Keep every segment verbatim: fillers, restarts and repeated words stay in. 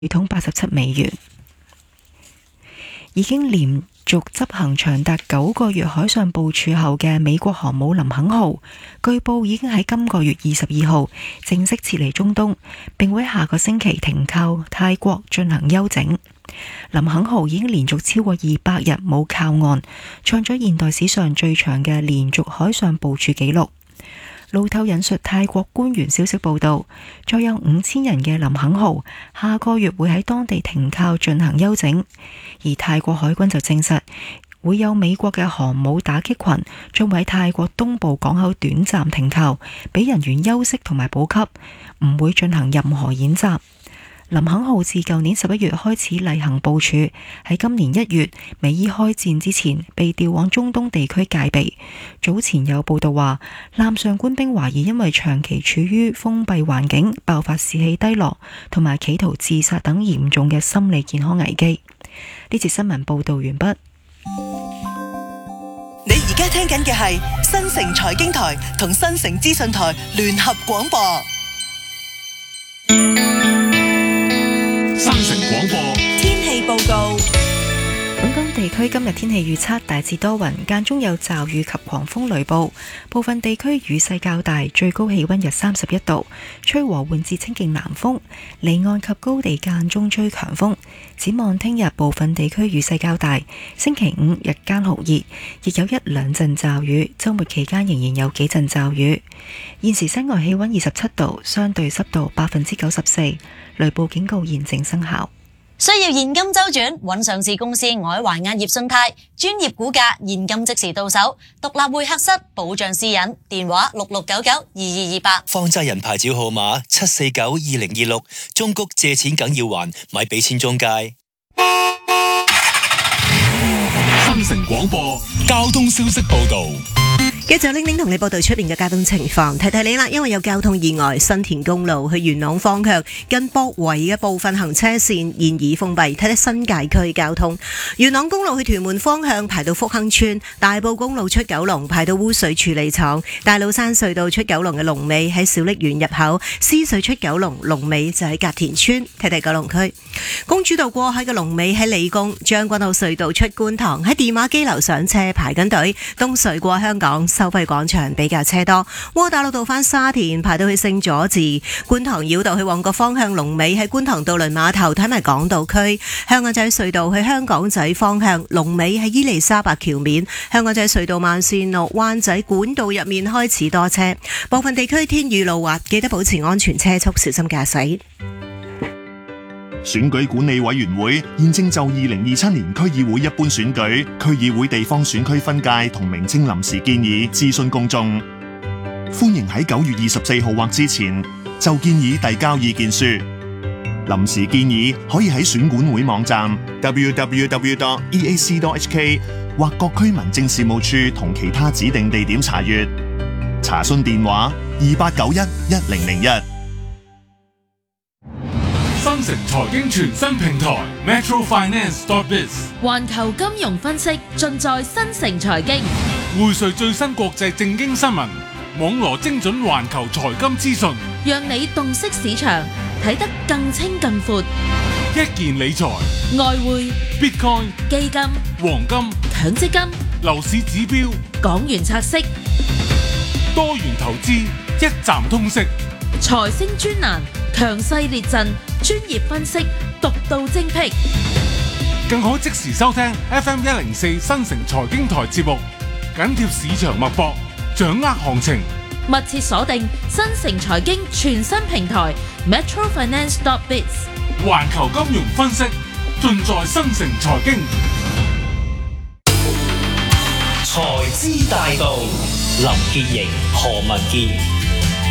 每桶八十七美元。已經連續執行長達九個月海上部署後嘅美國航母林肯號，據報已經喺今個月二十二號正式撤離中東，並會下個星期停靠泰國進行休整。林肯號已經連續超過二百日冇靠岸，創咗現代史上最長嘅連續海上部署紀錄。路透引述泰國官員消息報道，再有五千人嘅林肯號下個月會喺當地停靠進行休整，而泰國海軍就證實會有美國嘅航母打擊群將會喺泰國東部港口短暫停靠，俾人員休息同埋補給，唔會進行任何演習。林肯號自舊年十一月開始例行部署，喺今年一月美伊開戰之前被調往中東地區戒備。早前有報道話，艦上官兵懷疑因為長期處於封閉環境，爆發士氣低落，同埋企圖自殺等嚴重嘅心理健康危機。呢節新聞報道完畢。 你而家聽緊嘅係新城財經台同新城資訊台聯合廣播。 新城廣播天氣報告。 本港地區今日天氣預測大致多雲，間中有驟雨及狂風雷暴，部分地區雨勢較大，最高氣溫約三十一度，吹和緩至清勁南風，離岸及高地間中吹強風。展望聽日部分地區雨勢較大，星期五日間酷熱，亦有一兩陣驟雨，週末期間仍然有幾陣驟雨。現時室外氣溫二十七度，相對濕度百分之九十四，雷暴警告現正生效。 需要現金周轉，揾上市公司愛華亞業信貸，專業估價，現金即時到手，獨立會客室，保障私隱，電話六六九九二二二八。 放債人牌照號碼七四九二零二六，中谷借錢梗要還，咪俾錢中介。 新城廣播交通消息報道。 繼續拎拎同你報道出邊嘅交通情況，提提你啦，因為有交通意外，新田公路去元朗方向近博圍嘅部分行車線現已封閉，睇睇新界區交通。元朗公路去屯門方向排到福亨村，大埔公路出九龍排到污水處理廠，大老山隧道出九龍嘅龍尾喺小瀝源入口，獅隧出九龍龍尾就喺隔田村。睇睇九龍區公主道過海嘅龍尾喺理工，將軍澳隧道出觀塘喺電話機樓上車排緊隊，東隧過香港收費廣場比較車多，窩打老道返沙田排到去聖佐治，觀塘繞道去旺角方向龍尾喺觀塘渡輪碼頭，睇埋港島區香港仔隧道去香港仔方向龍尾喺伊利沙伯橋面，香港仔隧道慢線落灣仔管道入面開始多車，部分地區天雨路滑，記得保持安全車速，小心駕駛。 選舉管理委員會現正就二零二七年區議會一般選舉、區議會地方選區分界同名稱臨時建議諮詢公眾，歡迎喺九月二十四號或之前就建議遞交意見書。臨時建議可以喺選管會網站 double-u double-u double-u dot e a c dot h k 或各區民政事務處同其他指定地點查閱。查詢電話二八九一一零零一。 新城財經全新平台 Metro Finance dot biz， 環球金融分析盡在新城財經， 匯萃最新國際政經新聞，網羅精準環球財金資訊， 讓你洞悉市場，睇得更清更闊。 一鍵理財、 外匯、 Bitcoin、 基金、 黃金、 強積金、 樓市指標、 港元拆息、 多元投資，一站通識。 財星專欄，強勢列陣，專業分析，獨到精闢， 更可即時收聽 F M 一零四新城財經台節目，緊貼市場脈搏，掌握行情， 密切鎖定新城財經全新平台 Metro Finance dot biz， 環球金融分析盡在新城財經。 財資大道，林潔瑩、何文傑。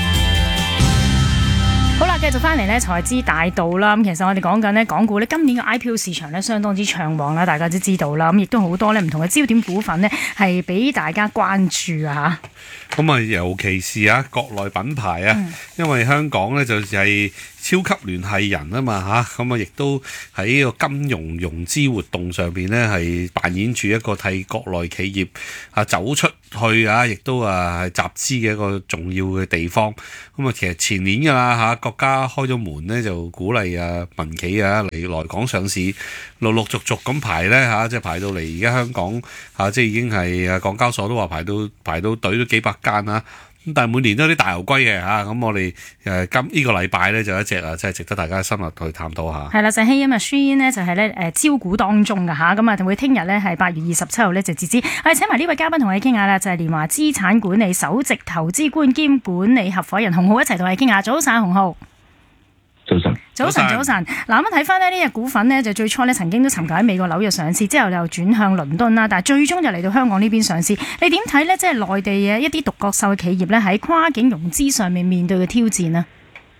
好啦，繼續翻嚟呢財資大道啦。咁其實我哋講緊呢港股呢今年嘅 I P O 市場呢相當之暢旺啦，大家都知道啦。咁亦都好多呢唔同嘅焦點股份呢係俾大家關注啊嚇。 咁啊，尤其是啊國內品牌啊，嗯、因為香港呢就係超級聯繫人啊嘛嚇，咁啊亦都喺呢個金融融資活動上邊呢係扮演住一個替國內企業啊走出去啊，亦都啊係集資嘅一個重要嘅地方。咁啊，其實前年㗎啦嚇，國家家開咗門咧，就鼓勵啊民企啊嚟來港上市，陸陸續續咁排咧嚇，即係排到嚟而家香港嚇，即係已經係啊港交所都話排到排到隊都幾百間啦。咁但係每年都有啲大牛龜嘅嚇，咁我哋誒今呢個禮拜咧就有一隻啊，真係值得大家深入去探討下。 係啦，就係因為 Shein 呢就係咧誒招股當中㗎嚇，咁啊會聽日咧係八月二十七號咧就截止。我哋請埋呢位嘉賓同我哋傾下啦，就係聯華資產管理首席投資官兼管理合夥人洪灝一齊同我哋傾下。早晨，洪灝。 早晨， 早晨，早晨。嗱，咁睇翻咧呢隻股份呢，就最初咧曾經都尋求喺美國紐約上市，之後又轉向倫敦啦，但係最終就嚟到香港呢邊上市。你點睇呢？即係內地嘅一啲獨角獸嘅企業咧，喺跨境融資上面面對嘅挑戰呢？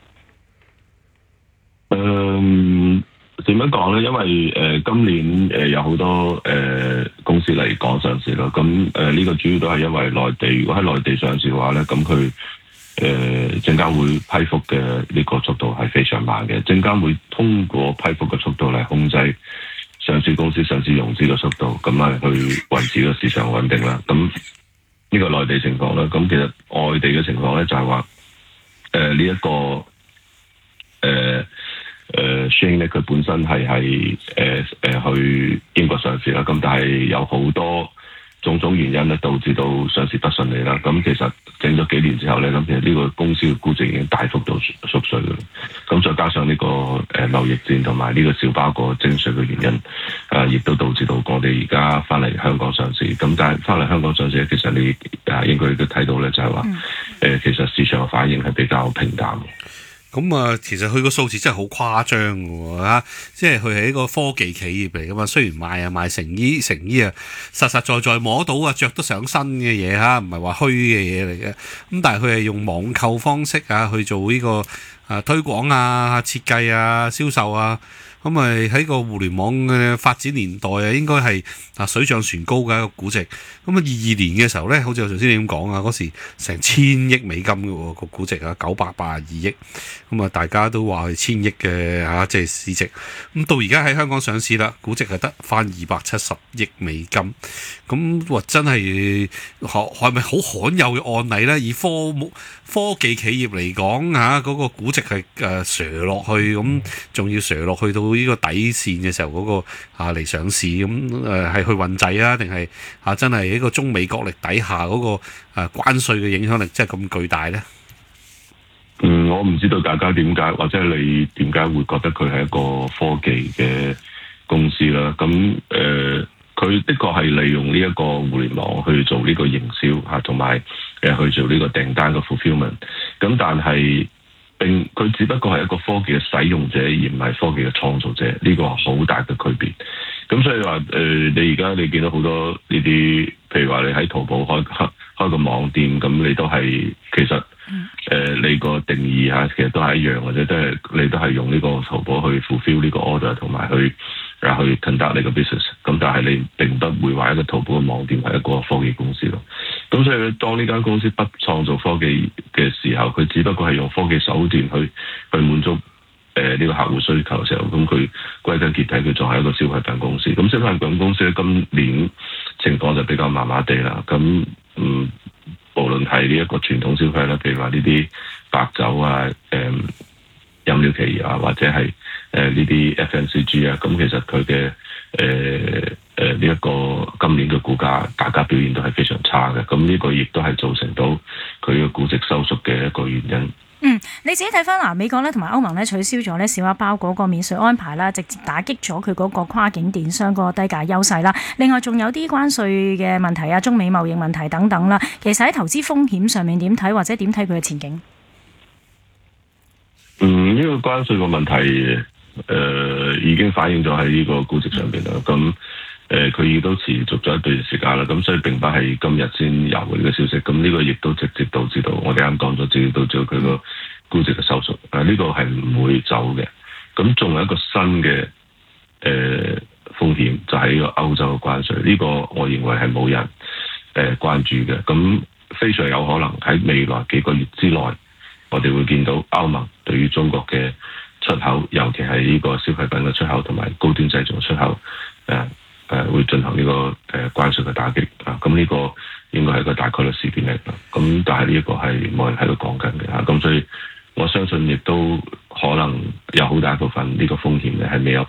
誒點樣講呢？因為誒、呃、今年誒、呃、有好多誒、呃、公司嚟港上市啦。咁誒呢個主要都係因為內地，如果喺內地上市嘅話咧，咁佢誒證監會批復嘅呢個速度係非常慢嘅。證監會通過批復嘅速度嚟控制上市公司上市融資嘅速度，咁啊去維持個市場穩定啦。咁呢個內地情況啦，咁其實外地嘅情況咧就係話誒呢一個誒。呃誒 Shein 咧，佢本身係係誒誒去英國上市啦，咁但係有好多種種原因咧，導致到上市不順利啦。咁其實整咗幾年之後咧，咁其實呢個公司嘅估值已經大幅度縮水嘅。咁再加上呢個誒貿易戰同埋呢個小包裹徵稅嘅原因，誒亦都導致到我哋而家翻嚟香港上市。咁但係翻嚟香港上市咧，其實你誒應該都睇到咧，就係話誒其實市場嘅反應係比較平淡嘅。 咁啊，其實佢個數字真係好誇張嘅喎嚇，即係佢係一個科技企業嚟噶嘛。雖然賣啊賣成衣成衣啊，實實在在摸到啊，着得上身嘅嘢嚇，唔係話虛嘅嘢嚟嘅。咁但係佢係用網購方式啊去做呢個啊推廣啊、設計啊、銷售啊。咁咪喺個互聯網嘅發展年代啊，應該係啊水漲船高嘅一個估值。咁啊，二二年嘅時候咧，好似我頭先你咁講啊，嗰時成千億美金嘅喎個估值啊，九百八十二億。咁啊，大家都話係千億嘅嚇，即係市值。咁到而家喺香港上市啦，估值係得翻二百七十億美金。咁哇，真係係咪好罕有嘅案例咧？以科科技企業嚟講嚇，嗰個估值係誒瀡落去，咁仲要瀡落去到呢個底線嘅時候，嗰、那個啊嚟上市咁誒係去運滯啊，定係啊真係一個中美角力底下嗰、那個誒、啊、關稅嘅影響力真係咁巨大咧？ 嗯，我唔知道大家點解，或者你點解會覺得佢係一個科技嘅公司啦？咁誒，佢、呃、的確係利用呢一個互聯網去做呢個營銷嚇，同埋誒去做呢個訂單嘅 fulfillment。咁但係並佢只不過係一個科技嘅使用者，而唔係科技嘅創造者。呢、這個好大嘅區別。咁所以話誒、呃，你而家你見到好多呢啲，譬如話你喺淘寶開開個網店，咁你都係其實。誒、呃，你個定義嚇，其實都係一樣嘅啫，都係你都係用呢個淘寶去 fulfill 呢個 order， 同埋去啊去 conduct 你個 business。咁但係你並不會話一個淘寶嘅網店係一個科技公司咯。咁所以當呢間公司不創造科技嘅時候，佢只不過係用科技手段去去滿足誒呢、呃這個客戶需求嘅時候，咁佢歸根結底佢仲係一個消費品公司。咁消費品公司咧，今年情況就比較麻麻地啦。咁嗯。無論係呢一個傳統消費啦，譬如話呢啲白酒啊、誒、嗯、飲料企業啊，或者係誒呢啲 F M C G 啊，咁其實佢嘅誒誒呢一個今年嘅股價，大家表現都係非常差嘅。咁呢個亦都係造成到佢嘅估值收縮嘅一個原因。 嗯，你自己睇翻嗱，美國咧同埋歐盟咧取消咗咧小額包嗰個免稅安排啦，直接打擊咗佢嗰個跨境電商嗰個低價優勢啦。另外仲有啲關稅嘅問題啊、中美貿易問題等等啦。其實喺投資風險上面點睇，或者點睇佢嘅前景？ 嗯，呢、這個關稅個問題誒、呃、已經反映咗喺呢個估值上邊啦。咁誒佢亦都持續咗一段時間啦。咁所以並不係今日先有嘅呢個消息。咁呢個亦都直接導致到我哋啱講咗，直接導致到佢個估值嘅收縮。啊，呢個係唔會走嘅。咁仲有一個新嘅誒、呃、風險，就係、是、呢個歐洲嘅關稅。呢、這個我認為係冇人誒、呃、關注嘅。咁非常有可能喺未來幾個月之內，我哋會見到歐盟對於中國嘅出口，尤其係呢個消費品嘅出口同埋高端製造嘅出口，誒、呃、誒、呃、會進行呢、這個誒、呃、關稅嘅打擊啊！咁呢個應該係一個大概率事件嚟嘅。咁但係呢一個係冇人喺度講緊嘅嚇。咁所以我相信亦都可能有好大部分呢個風險咧係未有